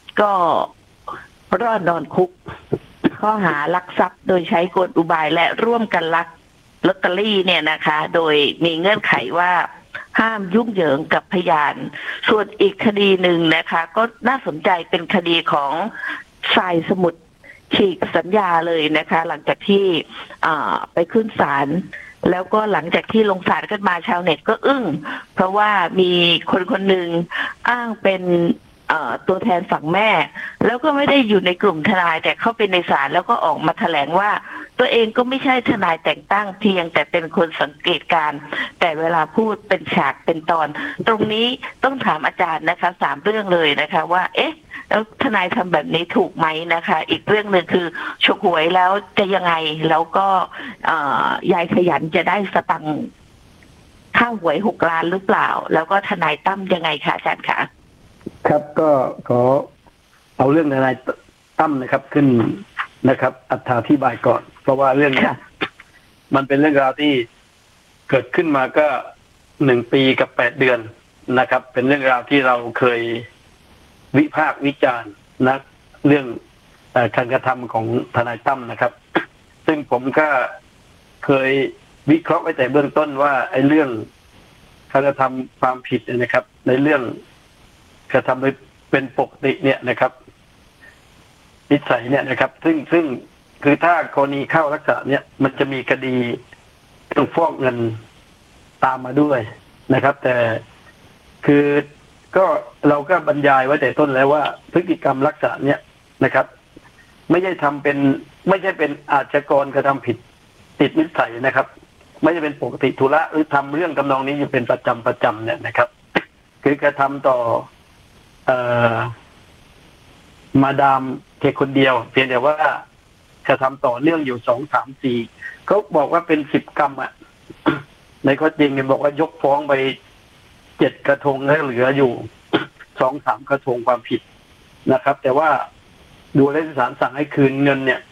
ก็รอดนอนคุกข้อหาลักทรัพย์โดยใช้กลอุบายและร่วมกันลักลอตเตอรี่เนี่ยนะคะ โดยมีเงื่อนไขว่าห้ามยุ่งเหยิงกับพยานส่วนอีกคดีหนึ่งนะคะ ก็น่าสนใจเป็นคดีของทรายสมุทรฉีกสัญญาเลยนะคะ หลังจากที่ไปขึ้นศาลแล้วก็หลังจากที่ลงศาลกันมาชาวเน็ตก็อึ้งเพราะว่ามีคนคนหนึ่งอ้างเป็นตัวแทนฝั่งแม่แล้วก็ไม่ได้อยู่ในกลุ่มทนายแต่เข้าไปในศาลแล้วก็ออกมาแถลงว่าตัวเองก็ไม่ใช่ทนายแต่งตั้งเพียงแต่เป็นคนสังเกตการแต่เวลาพูดเป็นฉากเป็นตอนตรงนี้ต้องถามอาจารย์นะคะ3เรื่องเลยนะคะว่าเอ๊ะแล้วทนายทำแบบนี้ถูกไหมนะคะอีกเรื่องหนึ่งคือฉกหวยแล้วจะยังไงแล้วก็ยายขยันจะได้สตังค์ค่าหวย6 ล้านหรือเปล่าแล้วก็ทนายตั้มยังไงคะอาจารย์คะครับก็ขอเอาเรื่องทนายตั้มนะครับขึ้นนะครับอธิบายก่อนเพราะว่าเรื่องนี้มันเป็นเรื่องราวที่เกิดขึ้นมาก็1 ปีกับ8 เดือนนะครับเป็นเรื่องราวที่เราเคยวิพากษ์วิจารณ์นะเรื่องการกระทำของทนายตั้มนะครับซึ่งผมก็เคยวิเคราะห์ไว้แต่เบื้องต้นว่าไอ้เรื่องการกระทำความผิดนะครับในเรื่องกระทำโดยเป็นปกติเนี่ยนะครับนิสัยเนี่ยนะครับซึ่งคือถ้ากรณีเข้าลักษณะเนี่ยมันจะมีคดีเรื่องฟอกเงินตามมาด้วยนะครับแต่คือก็เราก็บรรยายไว้แต่ต้นแล้วว่าพฤติกรรมลักษณะเนี้ยนะครับไม่ใช่เป็นอาชญากรกระทำผิดติดนิสัยนะครับไม่ใช่เป็นปกติธุระหรือทำเรื่องทำนองนี้อยู่เป็นประจำเนี่ยนะครับคือกระทำต่อมาดามแค่คนเดียวเพียงแต่ว่ากระทำต่อเนื่องอยู่2, 3, 4เขาบอกว่าเป็น10 กรรมอ่ะ ในข้อจริงเนี่ยบอกว่ายกฟ้องไป7 กระทงแล้วเหลืออยู่2, 3 กระทงความผิดนะครับแต่ว่าดูแล้วศาลสั่งให้คืนเงินเนี่ย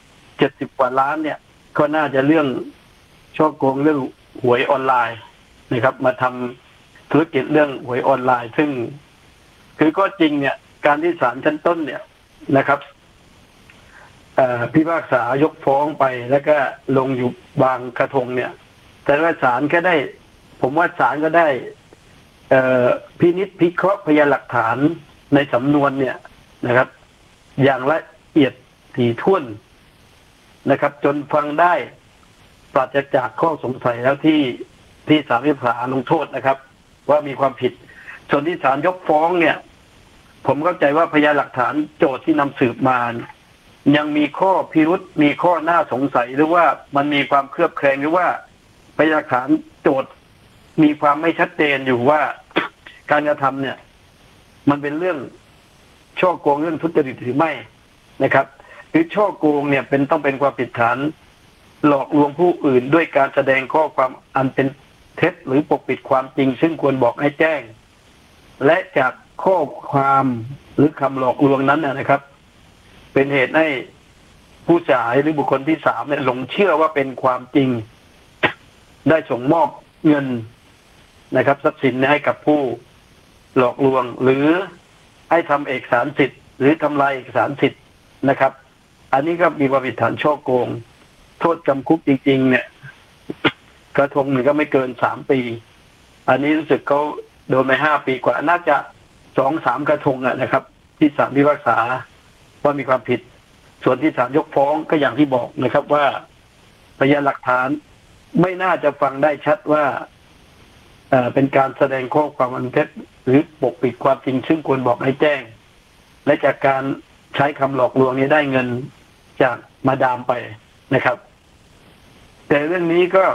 70 กว่าล้านเนี่ยก็น่าจะเรื่องช่อโกงเรื่องหวยออนไลน์นะครับมาทำธุรกิจเรื่องหวยออนไลน์ซึ่งคือก็จริงเนี่ยการที่ศาลชั้นต้นเนี่ยนะครับพิพากษายกฟ้องไปแล้วก็ลงอยู่บางกระทงเนี่ยแต่ว่าศาลก็ได้ผมว่าศาลก็ได้พินิจพิเคราะห์พยานหลักฐานในสำนวนเนี่ยนะครับอย่างละเอียดถี่ถ้วนนะครับจนฟังได้ปราศจากข้อสงสัยแล้วที่ศาลพิพากษาลงโทษนะครับว่ามีความผิดส่วนที่ศาลยกฟ้องเนี่ยผมเข้าใจว่าพยานหลักฐานโจทย์ที่นำสืบมายังมีข้อพิรุษมีข้อน่าสงสัยหรือว่ามันมีความเคลือบแคลงหรือว่าพยานหลักฐานโจทย์มีความไม่ชัดเจนอยู่ว่าการกระทำเนี่ยมันเป็นเรื่องช่อโกงเรื่องทุจริตหรือไม่นะครับหรือช่อโกงเนี่ยต้องเป็นความผิดฐานหลอกลวงผู้อื่นด้วยการแสดงข้อความอันเป็นเท็จหรือปกปิดความจริงซึ่งควรบอกให้แจ้งและจากข้อความหรือคำหลอกลวงนั้นนะครับเป็นเหตุให้ผู้เสียหายหรือบุคคลที่3เนี่ยหลงเชื่อว่าเป็นความจริงได้ส่งมอบเงินนะครับทรัพย์สินให้กับผู้หลอกลวงหรือให้ทำเอกสารสิทธิ์หรือทำลายเอกสารสิทธิ์นะครับอันนี้ก็มีความผิดฐานช่อโกงโทษจำคุกจริงๆเนี่ยกระทงหนึ่งก็ไม่เกิน3 ปีอันนี้รู้สึกเขาโดนไป5 ปีกว่าน่าจะ2, 3 กระทงนะครับที่ศาลพิพากษาว่ามีความผิดส่วนที่ศาลยกฟ้องก็อย่างที่บอกนะครับว่าพยานหลักฐานไม่น่าจะฟังได้ชัดว่าเป็นการแสดงข้อความอันเท็จหรือปกปิดความจริงซึ่งควรบอกให้แจ้งและจากการใช้คำหลอกลวงนี้ได้เงินจากมาดามไปนะครับแต่เรื่องนี้ก็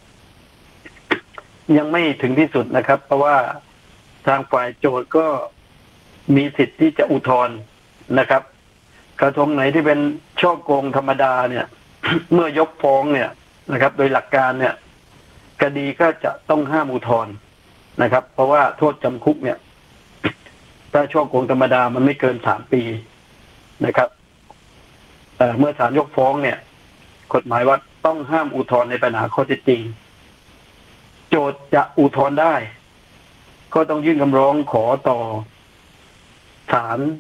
ยังไม่ถึงที่สุดนะครับเพราะว่าทางฝ่ายโจทก์ก็มีสิทธิ์ที่จะอุทธรณ์นะครับกระทงไหนที่เป็นช่อโกงธรรมดาเนี่ย เมื่อยกฟ้องเนี่ยนะครับโดยหลักการเนี่ยคดีก็จะต้องห้ามอุทธรณ์นะครับเพราะว่าโทษจำคุกเนี่ยถ้าช่อโกงธรรมดามันไม่เกิน3 ปีนะครับเมื่อศาลยกฟ้องเนี่ยกฎหมายว่าต้องห้ามอุทธรณ์ในปัญหาข้อเท็จจริงโจทก์จะอุทธรณ์ได้ก็ต้องยื่นคำร้องขอต่อศาล